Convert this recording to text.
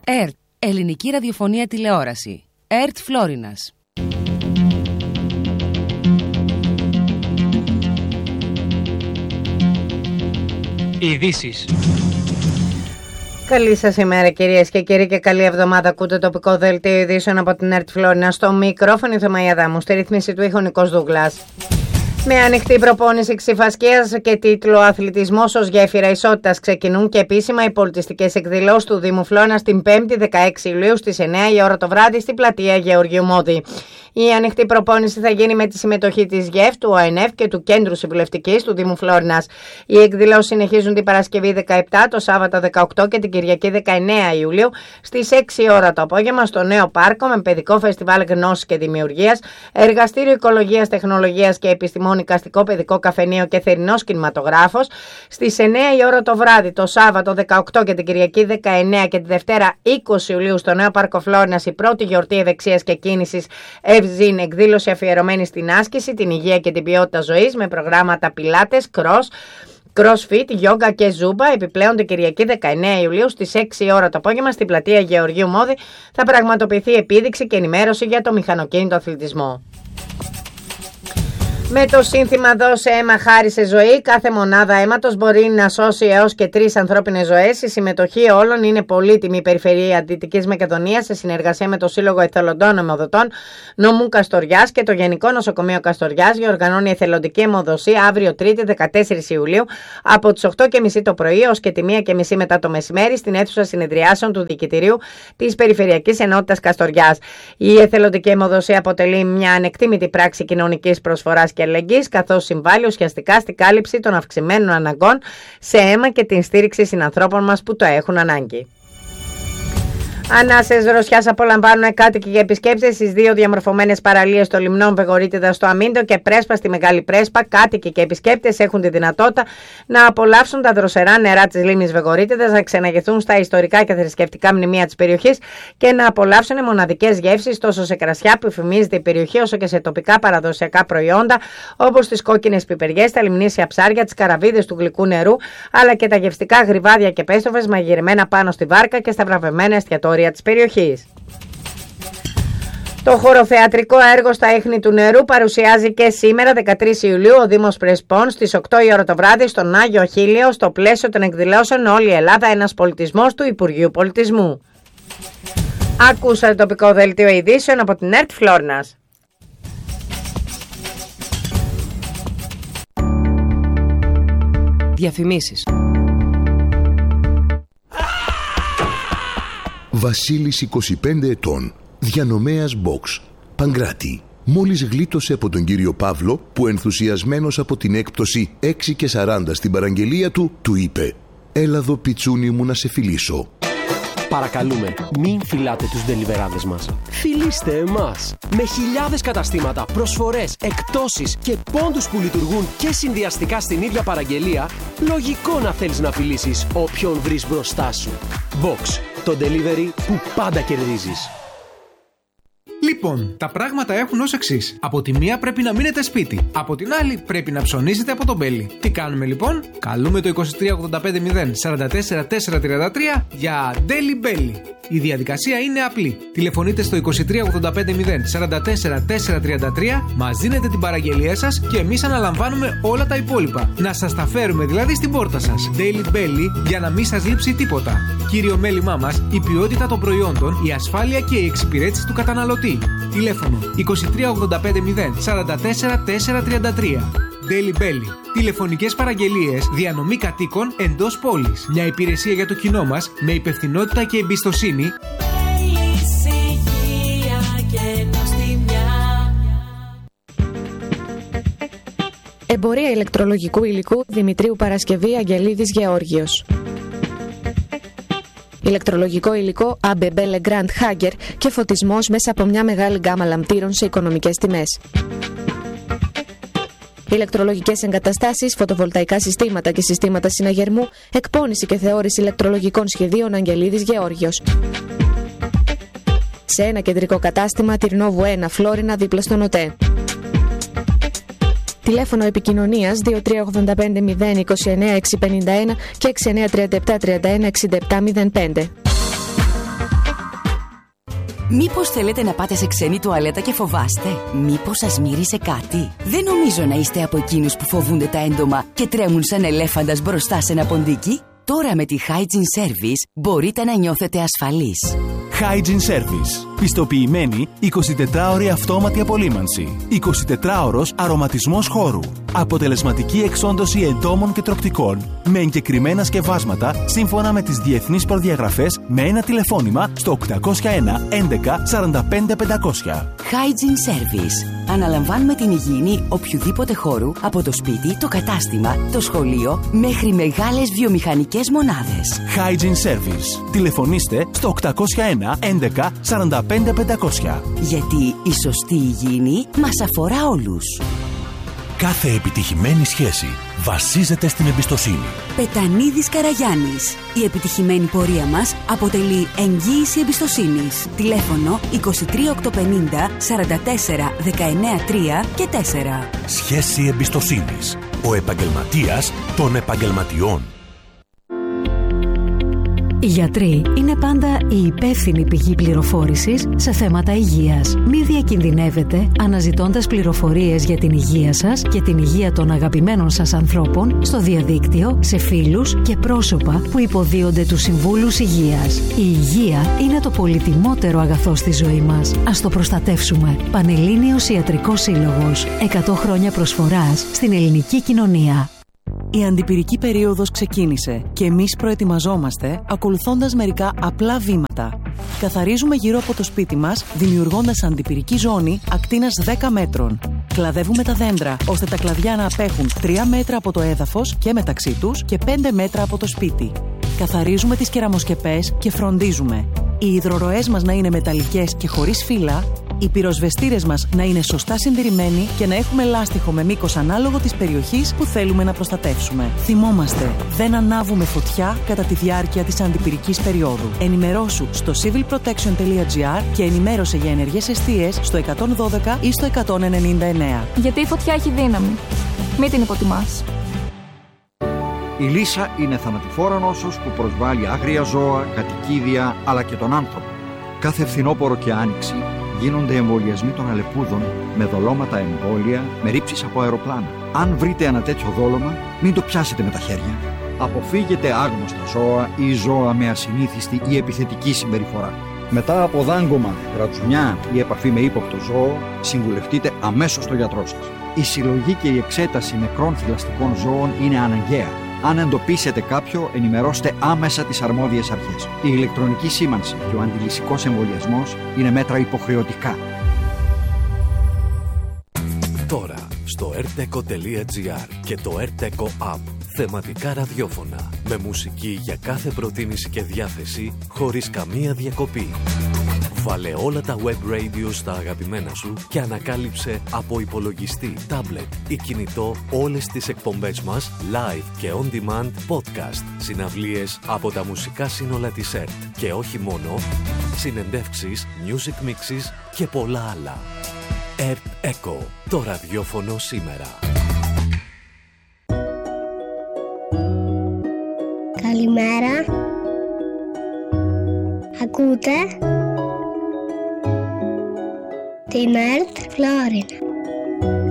ΕΡΤ, Ελληνική Ραδιοφωνία Τηλεόραση. ΕΡΤ Φλόρινας. Ειδήσεις. Καλή σας ημέρα κυρίες και κύριοι και καλή εβδομάδα. Ακούτε τοπικό δελτίο ειδήσεων από την ΕΡΤ Φλόρινα. Στο μικρόφωνο η Θωμαία Αδάμου, στη ρύθμιση του ήχου Νικός Δούγκλας. Με ανοιχτή προπόνηση ξηφασκίας και τίτλο «Αθλητισμός ως γέφυρα ισότητας» ξεκινούν και επίσημα οι πολιτιστικές εκδηλώσεις του Δήμου Φλόρινας την 5η 16 Ιουλίου στις 9 η ώρα το βράδυ στην πλατεία Γεωργίου Μόδη. Η ανοιχτή προπόνηση θα γίνει με τη συμμετοχή της ΓΕΦ, του ΟΕΝΕΦ και του Κέντρου Συμβουλευτικής του Δήμου Φλόρινας. Οι εκδηλώσεις συνεχίζουν την Παρασκευή 17, το Σάββατο 18 και την Κυριακή 19 Ιουλίου στις 6 ώρα το απόγευμα στο Νέο Πάρκο με παιδικό φεστιβάλ γνώσης και δημιουργίας, εργαστήριο οικολογίας, τεχνολογίας και επιστημονικαστικό παιδικό καφενείο και θερινός κινηματογράφος. Στις 9 η ώρα το βράδυ, το Σάββατο 18 και την Κυριακή 19 και τη Δευτέρα 20 Ιουλίου στο Νέο Πάρκο Φλόρινας η πρώτη γιορτή ευεξίας και κίνησης Ευζήν, εκδήλωση αφιερωμένη στην άσκηση, την υγεία και την ποιότητα ζωής με προγράμματα πιλάτες, crossfit, γιόγκα και ζούμπα. Επιπλέον την Κυριακή 19 Ιουλίου στις 6 ώρα το απόγευμα στην πλατεία Γεωργίου Μόδη θα πραγματοποιηθεί επίδειξη και ενημέρωση για το μηχανοκίνητο αθλητισμό. Με το σύνθημα «Δώσε αίμα, χάρισε ζωή», κάθε μονάδα αίματος μπορεί να σώσει έως και 3 ανθρώπινες ζωές. Η συμμετοχή όλων είναι πολύτιμη. Η Περιφερεια Δυτικής Μακεδονίας, σε συνεργασία με το Σύλλογο Εθελοντών Αιμοδοτών Νομού Καστοριάς και το Γενικό Νοσοκομείο Καστοριάς, διοργανώνει εθελοντική αιμοδοσία αύριο Τρίτη 14 Ιουλίου από τις 8.30 το πρωί έως και τη 1.30 μετά το μεσημέρι στην αίθουσα συνεδριάσεων του Διοικητηρίου της Περιφερειακής Ενότητας Καστοριάς. Η εθελοντική αιμοδοσία αποτελεί μια ανεκτήμητη πράξη κοινωνικής προσφοράς και αλληλεγγύης, καθώς συμβάλλει ουσιαστικά στην κάλυψη των αυξημένων αναγκών σε αίμα και την στήριξη συνανθρώπων μας που το έχουν ανάγκη. Ανάσες δροσιάς απολαμβάνουν κάτοικοι και επισκέπτες στις δύο διαμορφωμένες παραλίες των λιμνών Βεγορίτιδα στο Αμίντο και Πρέσπα στη Μεγάλη Πρέσπα. Κάτοικοι και επισκέπτες έχουν τη δυνατότητα να απολαύσουν τα δροσερά νερά της λίμνης Βεγορίτιδας, να ξεναγηθούν στα ιστορικά και θρησκευτικά μνημεία της περιοχής και να απολαύσουν μοναδικές γεύσεις τόσο σε κρασιά που εφημίζεται η περιοχή, όσο και σε τοπικά παραδοσιακά προϊόντα όπως τις κόκκινες πιπεριές, τα λιμνήσια ψάρια, τις καραβίδες του γλυκού νερού, αλλά και τα γευστικά γρυβάδια και πέστοβες μαγειρεμένα πάνω στη βάρκα και στα βραβευμένα εστιατόρια της περιοχής. Το χοροθεατρικό έργο «Στα ίχνη του νερού» παρουσιάζει και σήμερα 13 Ιουλίου ο Δήμος Πρεσπών στις 8 η ώρα το βράδυ στον Άγιο Αχίλιο στο πλαίσιο των εκδηλώσεων «Όλη η Ελλάδα, ένας πολιτισμός» του Υπουργείου Πολιτισμού. Ακούσατε τοπικό δελτίο ειδήσεων από την ΕΡΤ Φλόρινας. Διαφημίσεις. Βασίλης 25 ετών, διανομέας box, Παγκράτη. Μόλις γλίτωσε από τον κύριο Παύλο που ενθουσιασμένος από την έκπτωση 6,40 στην παραγγελία του, του είπε «Έλα εδώ πιτσούνι μου να σε φιλήσω». Παρακαλούμε, μην φυλάτε τους ντελιβεράδες μας. Φιλήστε εμάς. Με χιλιάδες καταστήματα, προσφορές, εκπτώσεις και πόντους που λειτουργούν και συνδυαστικά στην ίδια παραγγελία, λογικό να θέλεις να φιλήσεις όποιον βρεις μπροστά σου. Box, το delivery που πάντα κερδίζεις. Λοιπόν, τα πράγματα έχουν ως εξής. Από τη μία πρέπει να μείνετε σπίτι. Από την άλλη πρέπει να ψωνίσετε από τον Μπέλι. Τι κάνουμε λοιπόν? Καλούμε το 2385 044 433 για Daily Belly. Η διαδικασία είναι απλή. Τηλεφωνείτε στο 2385 044 433, μας δίνετε την παραγγελία σας και εμείς αναλαμβάνουμε όλα τα υπόλοιπα. Να σας τα φέρουμε δηλαδή στην πόρτα σας. Daily Belly για να μην σας λείψει τίποτα. Κύριο μέλημά μας, η ποιότητα των προϊόντων, η ασφάλεια και η εξυπηρέτηση του καταναλωτή. Τηλέφωνο 2385 044 433. Daily Belly. Τηλεφωνικές παραγγελίες, διανομή κατοίκων εντός πόλης. Μια υπηρεσία για το κοινό μας με υπευθυνότητα και εμπιστοσύνη. Εμπορία ηλεκτρολογικού υλικού Δημητρίου Παρασκευή Αγγελίδης Γεώργιος. Ηλεκτρολογικό υλικό ABB Legrand Hager και φωτισμός μέσα από μια μεγάλη γκάμα λαμπτήρων σε οικονομικές τιμές. Ηλεκτρολογικές εγκαταστάσεις, φωτοβολταϊκά συστήματα και συστήματα συναγερμού, εκπώνηση και θεώρηση ηλεκτρολογικών σχεδίων Αγγελίδης Γεώργιος. Σε ένα κεντρικό κατάστημα, Τυρνόβου 1, Φλόρινα, δίπλα στον ΟΤΕ. Τηλέφωνο επικοινωνίας 2385 029 651 και 6937 31 67 05. Μήπως θέλετε να πάτε σε ξένη τουαλέτα και φοβάστε? Μήπως σας μύρισε κάτι? Δεν νομίζω να είστε από εκείνους που φοβούνται τα έντομα και τρέμουν σαν ελέφαντας μπροστά σε ένα ποντίκι. Τώρα με τη Hygiene Service μπορείτε να νιώθετε ασφαλείς. Hygiene Service. Πιστοποιημένη 24ωρη αυτόματη απολύμανση. 24ωρος αρωματισμός χώρου. Αποτελεσματική εξόντωση εντόμων και τροκτικών. Με εγκεκριμένα σκευάσματα σύμφωνα με τις διεθνείς προδιαγραφές, με ένα τηλεφώνημα στο 801 11 45 500. Hygiene Service. Αναλαμβάνουμε την υγιεινή οποιοδήποτε χώρου, από το σπίτι, το κατάστημα, το σχολείο, μέχρι μεγάλες βιομηχανικές μονάδες. Hygiene Service. Τηλεφωνήστε στο 801 11 45 500. Γιατί η σωστή υγιεινή μας αφορά όλους. Κάθε επιτυχημένη σχέση βασίζεται στην εμπιστοσύνη. Πετανίδης Καραγιάννης. Η επιτυχημένη πορεία μας αποτελεί εγγύηση εμπιστοσύνης. Τηλέφωνο 23850 44 19 3 και 4. Σχέση εμπιστοσύνης. Ο επαγγελματίας των επαγγελματιών. Οι γιατροί είναι πάντα η υπεύθυνη πηγή πληροφόρησης σε θέματα υγείας. Μη διακινδυνεύετε αναζητώντας πληροφορίες για την υγεία σας και την υγεία των αγαπημένων σας ανθρώπων στο διαδίκτυο, σε φίλους και πρόσωπα που υποδίονται τους συμβούλους υγείας. Η υγεία είναι το πολυτιμότερο αγαθό στη ζωή μας. Ας το προστατεύσουμε. Πανελλήνιος Ιατρικός Σύλλογος. 100 χρόνια προσφοράς στην ελληνική κοινωνία. Η αντιπυρική περίοδος ξεκίνησε και εμείς προετοιμαζόμαστε ακολουθώντας μερικά απλά βήματα. Καθαρίζουμε γύρω από το σπίτι μας, δημιουργώντας αντιπυρική ζώνη ακτίνας 10 μέτρων. Κλαδεύουμε τα δέντρα, ώστε τα κλαδιά να απέχουν 3 μέτρα από το έδαφος και μεταξύ τους και 5 μέτρα από το σπίτι. Καθαρίζουμε τις κεραμοσκεπές και φροντίζουμε οι υδροροές μας να είναι μεταλλικές και χωρίς φύλλα, οι πυροσβεστήρες μας να είναι σωστά συντηρημένοι και να έχουμε λάστιχο με μήκος ανάλογο της περιοχής που θέλουμε να προστατεύσουμε. Θυμόμαστε, δεν ανάβουμε φωτιά κατά τη διάρκεια της αντιπυρικής περίοδου. Ενημερώσου στο civilprotection.gr και ενημέρωσε για ενεργές εστίες στο 112 ή στο 199. Γιατί η φωτιά έχει δύναμη. Μην την υποτιμάς. Η λύσα είναι θανατηφόρα νόσος που προσβάλλει άγρια ζώα, κατοικίδια αλλά και τον άνθρωπο. Κάθε φθινόπωρο και άνοιξη γίνονται εμβολιασμοί των αλεπούδων με δολώματα εμβόλια, με ρήψεις από αεροπλάνα. Αν βρείτε ένα τέτοιο δόλωμα, μην το πιάσετε με τα χέρια. Αποφύγετε άγνωστα ζώα ή ζώα με ασυνήθιστη ή επιθετική συμπεριφορά. Μετά από δάγκωμα, ρατσουνιά ή επαφή με ύποπτο ζώο, συμβουλευτείτε αμέσως τον γιατρό σας. Η συλλογή και η εξέταση νεκρών θηλαστικών ζώων είναι αναγκαία. Αν εντοπίσετε κάποιο, ενημερώστε άμεσα τις αρμόδιες αρχές. Η ηλεκτρονική σήμανση και ο αντιλυσικός εμβολιασμός είναι μέτρα υποχρεωτικά. Τώρα, στο rteco.gr και το rteco app, θεματικά ραδιόφωνα, με μουσική για κάθε προτίμηση και διάθεση, χωρίς καμία διακοπή. Βάλε όλα τα web radio στα αγαπημένα σου και ανακάλυψε από υπολογιστή, tablet ή κινητό όλες τις εκπομπές μας live και on demand podcast, συναυλίες από τα μουσικά σύνολα της ΕΡΤ και όχι μόνο, συνεντεύξεις, music mixes και πολλά άλλα. ΕΡΤ ΕΚΟ, το ραδιόφωνο σήμερα. Καλημέρα. Ακούτε την ΕΡΤ Φλόρινα.